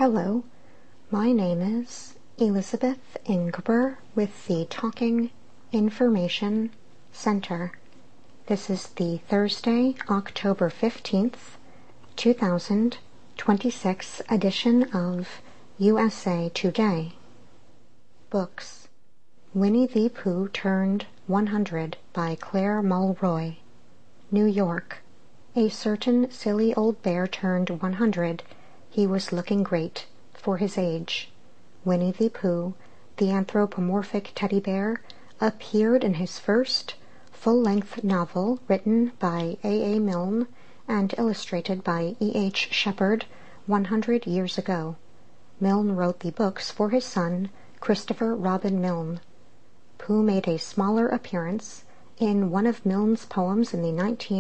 Hello, my name is Elizabeth Ingber with the Talking Information Center. This is the Thursday, October 15th, 2026 edition of USA Today. Books: Winnie the Pooh Turned 100 by Claire Mulroy. New York. A certain silly old bear turned 100. He was looking great for his age. Winnie the Pooh, the anthropomorphic teddy bear, appeared in his first full-length novel written by A. Milne and illustrated by E. H. Shepard 100 years ago. Milne wrote the books for his son, Christopher Robin Milne. Pooh made a smaller appearance in one of Milne's poems in the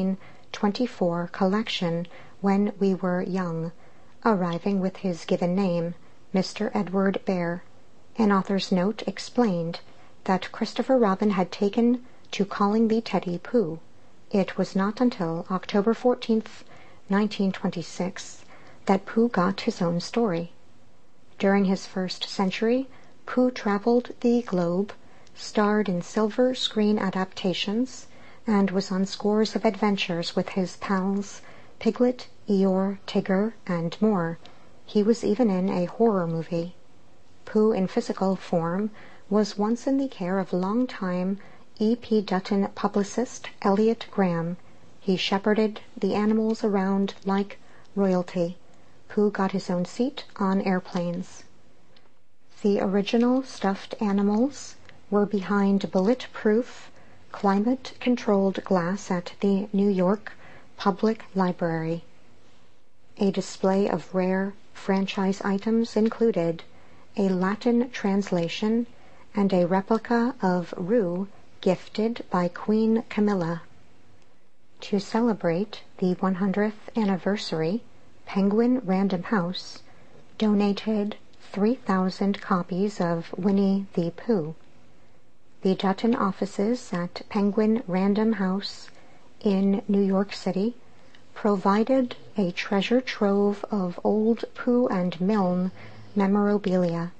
1924 collection When We Were Young, arriving with his given name, Mr. Edward Bear. An author's note explained that Christopher Robin had taken to calling the teddy Pooh. It was not until October 14th, 1926, that Pooh got his own story. During his first century, Pooh traveled the globe, starred in silver screen adaptations, and was on scores of adventures with his pals Piglet, Eeyore, Tigger, and more. He was even in a horror movie. Pooh in physical form was once in the care of longtime E. P. Dutton publicist Elliot Graham. He shepherded the animals around like royalty. Pooh got his own seat on airplanes. The original stuffed animals were behind bullet-proof, climate-controlled glass at the New York Public Library. A display of rare franchise items included a Latin translation and a replica of Roo gifted by Queen Camilla. To celebrate the 100th anniversary, Penguin Random House donated 3,000 copies of Winnie the Pooh. The Dutton offices at Penguin Random House in New York City provided a treasure trove of old Pooh and Milne memorabilia.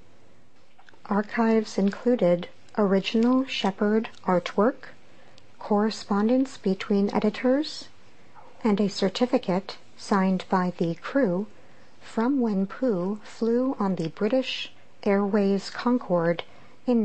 Archives included original Shepard artwork, correspondence between editors, and a certificate signed by the crew from when Pooh flew on the British Airways Concorde in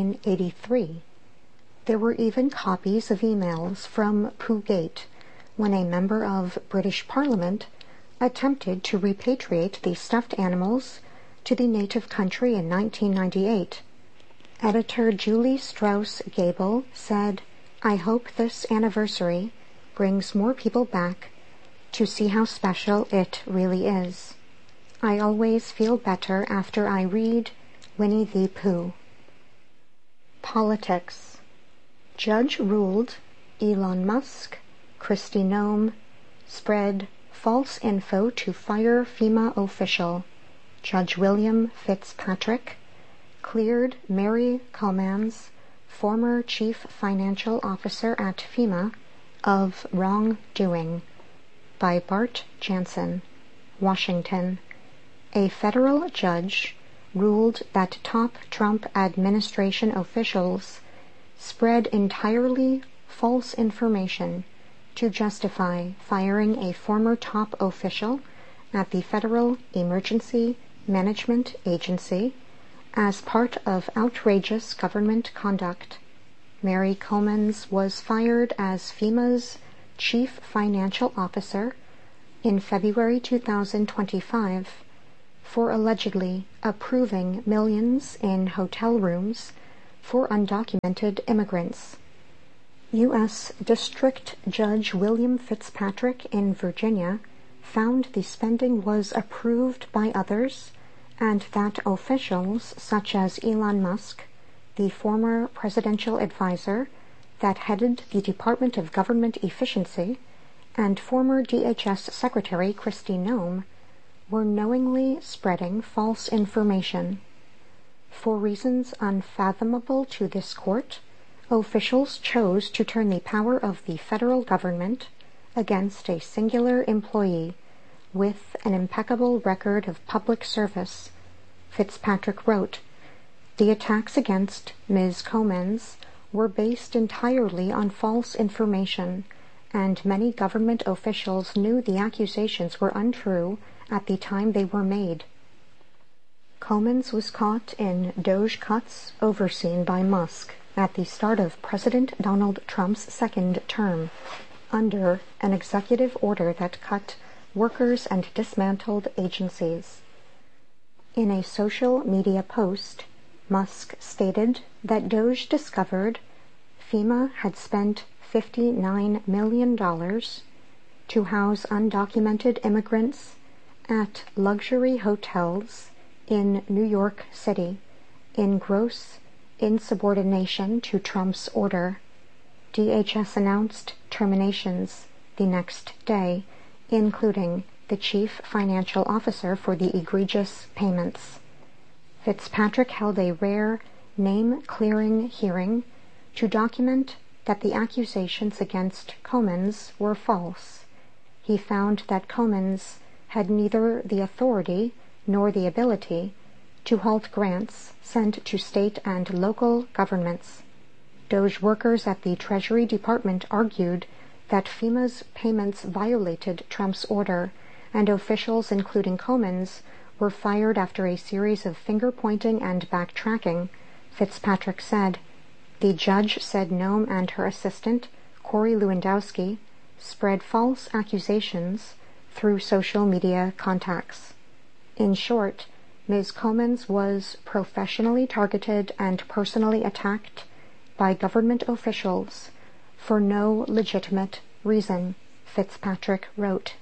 1983. There were even copies of emails from Poohgate, when a member of British Parliament attempted to repatriate the stuffed animals to the native country in 1998. Editor Julie Strauss Gable said, "I hope this anniversary brings more people back to see how special it really is. I always feel better after I read Winnie the Pooh." Politics. Judge ruled Elon Musk, Kristi Noem, spread false info to fire FEMA official. Judge William Fitzpatrick cleared Mary Comans, former chief financial officer at FEMA, of wrongdoing. By Bart Jansen, Washington. A federal judge ruled that top Trump administration officials spread entirely false information to justify firing a former top official at the Federal Emergency Management Agency as part of outrageous government conduct. Mary Comans was fired as FEMA's chief financial officer in February 2025 for allegedly approving millions in hotel rooms for undocumented immigrants. U.S. District Judge William Fitzpatrick in Virginia found the spending was approved by others and that officials such as Elon Musk, the former presidential advisor that headed the Department of Government Efficiency, and former DHS Secretary Kristi Noem, were knowingly spreading false information. For reasons unfathomable to this court, officials chose to turn the power of the federal government against a singular employee, with an impeccable record of public service, Fitzpatrick wrote, "The attacks against Ms. Comins were based entirely on false information, and many government officials knew the accusations were untrue at the time they were made." Comins was caught in Doge cuts overseen by Musk at the start of President Donald Trump's second term, under an executive order that cut workers and dismantled agencies. In a social media post, Musk stated that Doge discovered FEMA had spent $59 million to house undocumented immigrants at luxury hotels in New York City in gross insubordination to Trump's order. DHS announced terminations the next day, including the chief financial officer for the egregious payments. Fitzpatrick held a rare name-clearing hearing to document that the accusations against Comins were false. He found that Comins had neither the authority nor the ability to halt grants sent to state and local governments. Doge workers at the Treasury Department argued that FEMA's payments violated Trump's order, and officials including Comins were fired after a series of finger-pointing and backtracking, Fitzpatrick said. The judge said Noem and her assistant, Corey Lewandowski, spread false accusations through social media contacts. In short, Ms. Comins was professionally targeted and personally attacked by government officials for no legitimate reason, Fitzpatrick wrote.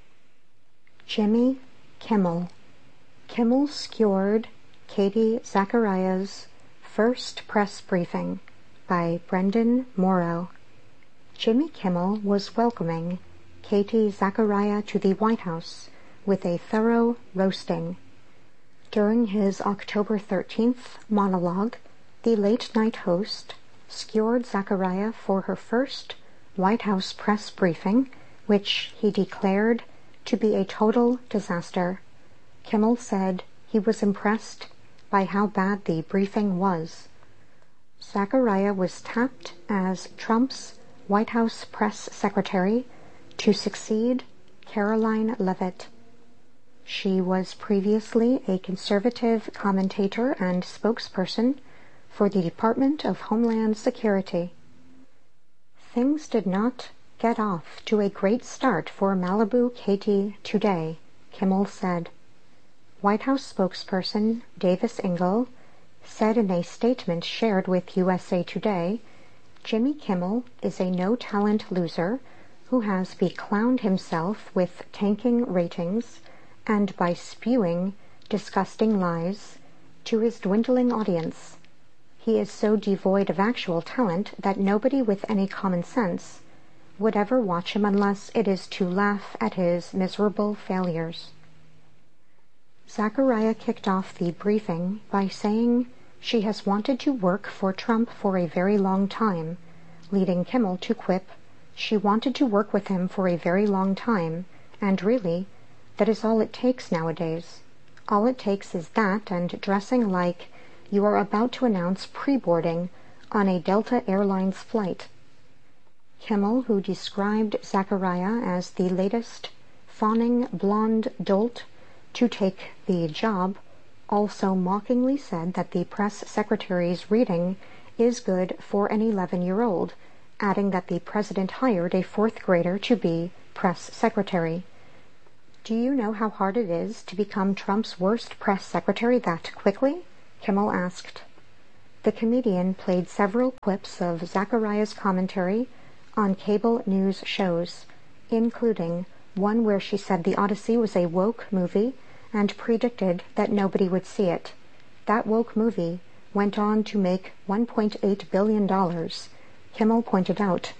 Jimmy Kimmel. Kimmel skewered Katie Zacharias' first press briefing, by Brendan Morrow. Jimmy Kimmel was welcoming Katie Zachariah to the White House with a thorough roasting. During his October 13th monologue, the late-night host skewered Zachariah for her first White House press briefing, which he declared to be a total disaster. Kimmel said he was impressed by how bad the briefing was. Zachariah was tapped as Trump's White House press secretary to succeed Caroline Leavitt. She was previously a conservative commentator and spokesperson for the Department of Homeland Security. Things did not get off to a great start for Malibu Katie today, Kimmel said. White House spokesperson Davis Ingle said in a statement shared with USA Today, Jimmy Kimmel is a no-talent loser who has beclowned himself with tanking ratings and by spewing disgusting lies to his dwindling audience. He is so devoid of actual talent that nobody with any common sense would ever watch him unless it is to laugh at his miserable failures. Zachariah kicked off the briefing by saying she has wanted to work for Trump for a very long time, leading Kimmel to quip, "She wanted to work with him for a very long time, and really, that is all it takes nowadays. All it takes is that and dressing like you are about to announce pre-boarding on a Delta Airlines flight." Kimmel, who described Zachariah as the latest fawning blonde dolt to take the job, also mockingly said that the press secretary's reading is good for an 11-year-old, adding that the president hired a fourth grader to be press secretary. Do you know how hard it is to become Trump's worst press secretary that quickly? Kimmel asked. The comedian played several clips of Zachariah's commentary on cable news shows, including one where she said The Odyssey was a woke movie and predicted that nobody would see it. That woke movie went on to make $1.8 billion, Kimmel pointed out.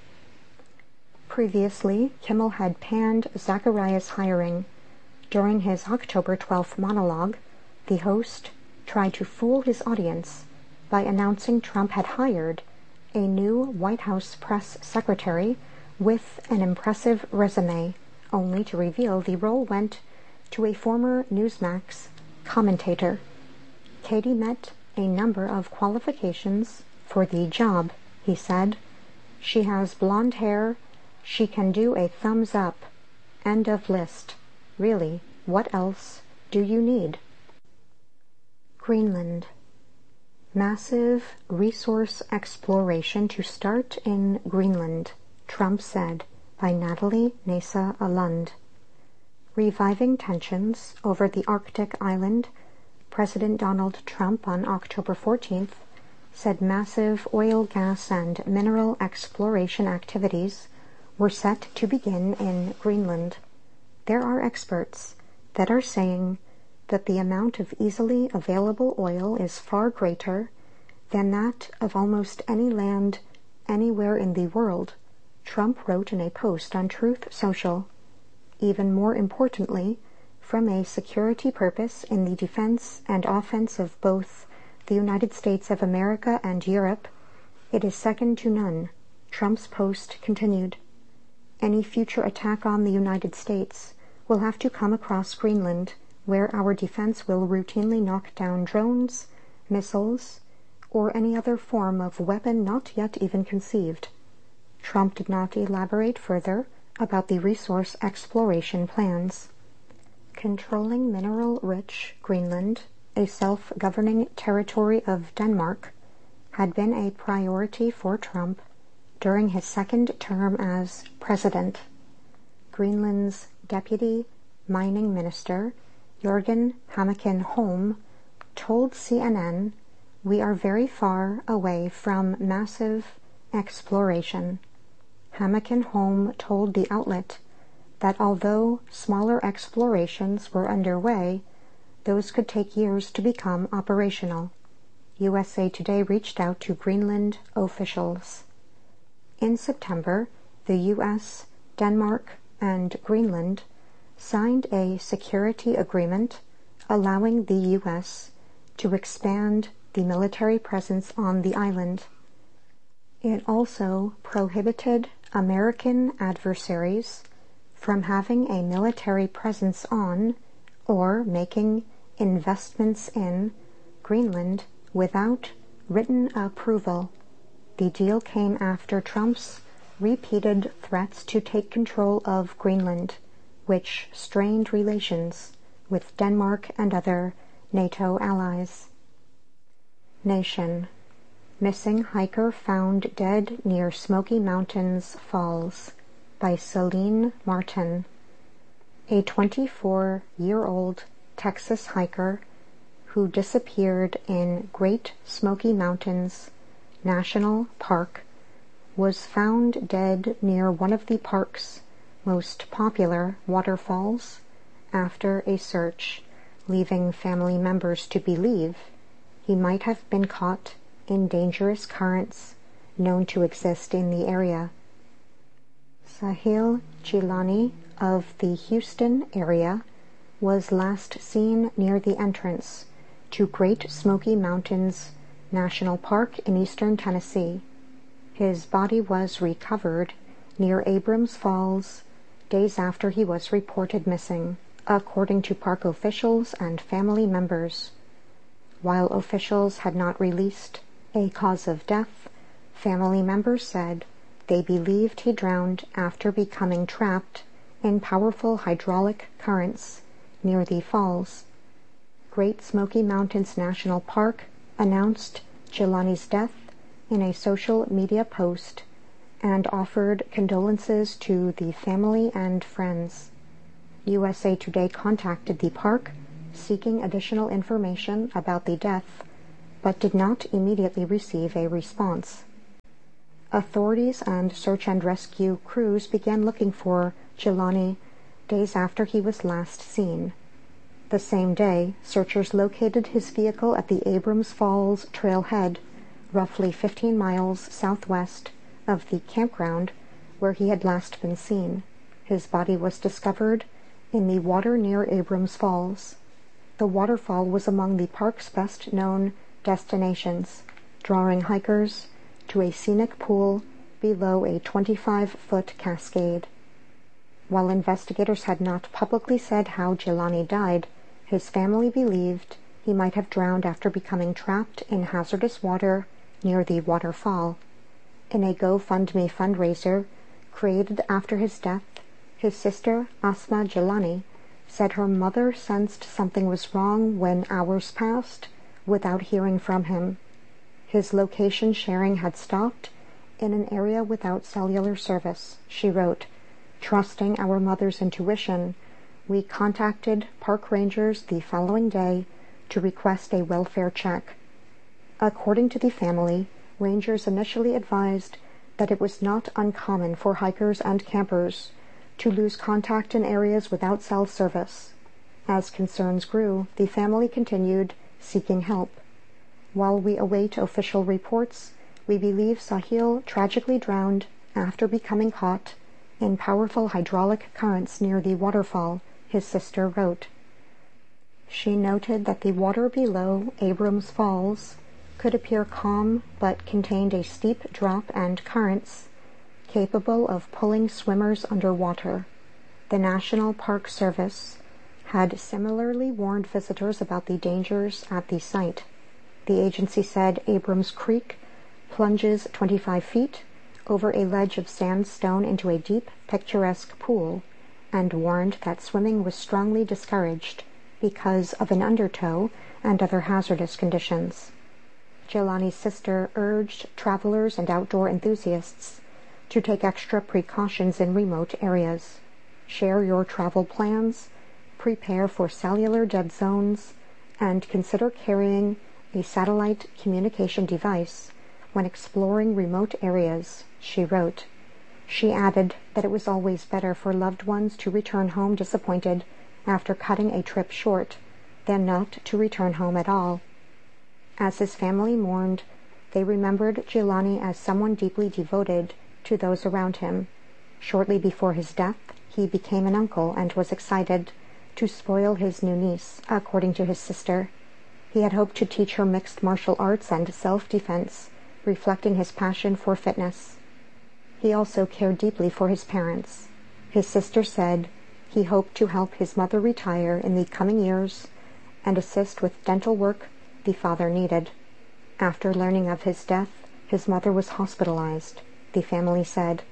Previously, Kimmel had panned Zachariah's hiring. During his October 12th monologue, the host tried to fool his audience by announcing Trump had hired a new White House press secretary with an impressive resume, only to reveal the role went to a former Newsmax commentator. Katie met a number of qualifications for the job, he said. She has blonde hair. She can do a thumbs up. End of list. Really, what else do you need? Greenland. Massive resource exploration to start in Greenland, Trump said, by Natalie Nessa Alund. Reviving tensions over the Arctic island, President Donald Trump on October 14th said massive oil, gas, and mineral exploration activities were set to begin in Greenland. There are experts that are saying that the amount of easily available oil is far greater than that of almost any land anywhere in the world, Trump wrote in a post on Truth Social. Even more importantly, from a security purpose in the defense and offense of both the United States of America and Europe, it is second to none, Trump's post continued. Any future attack on the United States will have to come across Greenland, where our defense will routinely knock down drones, missiles, or any other form of weapon not yet even conceived. Trump did not elaborate further about the resource exploration plans. Controlling mineral-rich Greenland, a self-governing territory of Denmark, had been a priority for Trump during his second term as president. Greenland's deputy mining minister, Jørgen Hammerken Holm, told CNN, "We are very far away from massive exploration." Hammerken Holm told the outlet that although smaller explorations were underway, those could take years to become operational. USA Today reached out to Greenland officials. In September, the U.S., Denmark, and Greenland signed a security agreement allowing the U.S. to expand the military presence on the island. It also prohibited American adversaries from having a military presence on or making investments in Greenland without written approval. The deal came after Trump's repeated threats to take control of Greenland, which strained relations with Denmark and other NATO allies. Nation. Missing hiker found dead near Smoky Mountains Falls by Celine Martin. A 24-year-old Texas hiker who disappeared in Great Smoky Mountains National Park was found dead near one of the park's most popular waterfalls after a search, leaving family members to believe he might have been caught in dangerous currents known to exist in the area. Sahil Jilani of the Houston area was last seen near the entrance to Great Smoky Mountains National Park in eastern Tennessee. His body was recovered near Abrams Falls days after he was reported missing, according to park officials and family members. While officials had not released a cause of death, family members said they believed he drowned after becoming trapped in powerful hydraulic currents near the falls. Great Smoky Mountains National Park announced Jelani's death in a social media post and offered condolences to the family and friends. USA Today contacted the park seeking additional information about the death, but did not immediately receive a response. Authorities and search and rescue crews began looking for Jelani days after he was last seen. The same day, searchers located his vehicle at the Abrams Falls trailhead, roughly 15 miles southwest of the campground where he had last been seen. His body was discovered in the water near Abrams Falls. The waterfall was among the park's best-known destinations, drawing hikers to a scenic pool below a 25-foot cascade. While investigators had not publicly said how Jilani died, his family believed he might have drowned after becoming trapped in hazardous water near the waterfall. In a GoFundMe fundraiser created after his death, his sister, Asma Jilani, said her mother sensed something was wrong when hours passed without hearing from him. His location sharing had stopped in an area without cellular service. She wrote, "Trusting our mother's intuition, we contacted park rangers the following day to request a welfare check." According to the family, rangers initially advised that it was not uncommon for hikers and campers to lose contact in areas without cell service. As concerns grew, the family continued seeking help. While we await official reports, we believe Sahil tragically drowned after becoming caught in powerful hydraulic currents near the waterfall, his sister wrote. She noted that the water below Abrams Falls could appear calm but contained a steep drop and currents capable of pulling swimmers underwater. The National Park Service had similarly warned visitors about the dangers at the site. The agency said Abrams Creek plunges 25 feet over a ledge of sandstone into a deep, picturesque pool, and warned that swimming was strongly discouraged because of an undertow and other hazardous conditions. Jilani's sister urged travelers and outdoor enthusiasts to take extra precautions in remote areas. Share your travel plans, prepare for cellular dead zones, and consider carrying a satellite communication device when exploring remote areas, she wrote. She added that it was always better for loved ones to return home disappointed after cutting a trip short than not to return home at all. As his family mourned, they remembered Jilani as someone deeply devoted to those around him. Shortly before his death, he became an uncle and was excited to spoil his new niece, according to his sister. He had hoped to teach her mixed martial arts and self-defense, reflecting his passion for fitness. He also cared deeply for his parents. His sister said he hoped to help his mother retire in the coming years and assist with dental work the father needed. After learning of his death, his mother was hospitalized, the family said.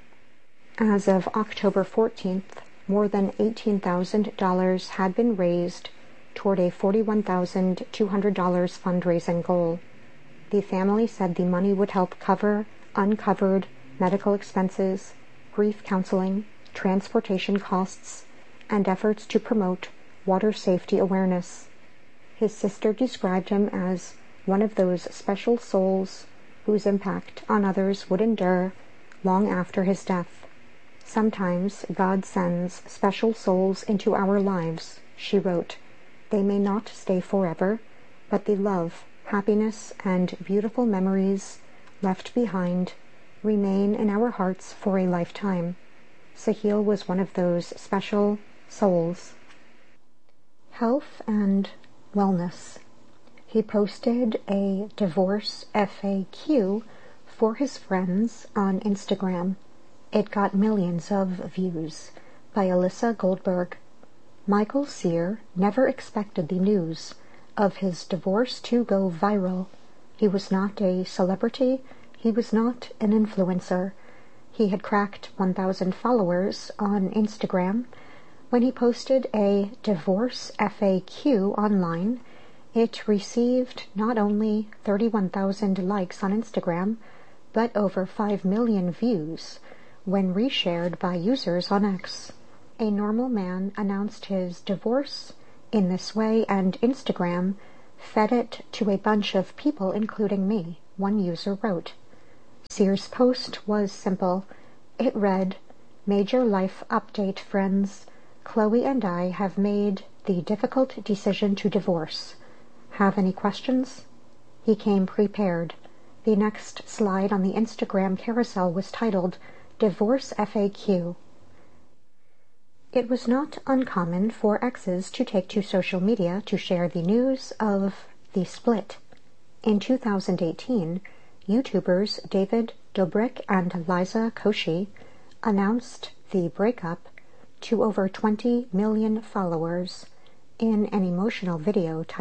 As of October 14th, more than $18,000 had been raised toward a $41,200 fundraising goal. The family said the money would help cover uncovered medical expenses, grief counseling, transportation costs, and efforts to promote water safety awareness. His sister described him as one of those special souls whose impact on others would endure long after his death. Sometimes God sends special souls into our lives, she wrote. They may not stay forever, but the love, happiness, and beautiful memories left behind remain in our hearts for a lifetime. Sahil was one of those special souls. Health and wellness. He posted a divorce FAQ for his friends on Instagram. It got millions of views. By Alyssa Goldberg. Michael Sear never expected the news of his divorce to go viral. He was not a celebrity. He was not an influencer. He had cracked 1,000 followers on Instagram. When he posted a divorce FAQ online, it received not only 31,000 likes on Instagram, but over 5 million views when reshared by users on X. A normal man announced his divorce in this way, and Instagram fed it to a bunch of people, including me, one user wrote. Sear's post was simple. It read, "Major life update, friends. Chloe and I have made the difficult decision to divorce. Have any questions?" He came prepared. The next slide on the Instagram carousel was titled, Divorce FAQ. It was not uncommon for exes to take to social media to share the news of the split. In 2018, YouTubers David Dobrik and Liza Koshy announced the breakup to over 20 million followers in an emotional video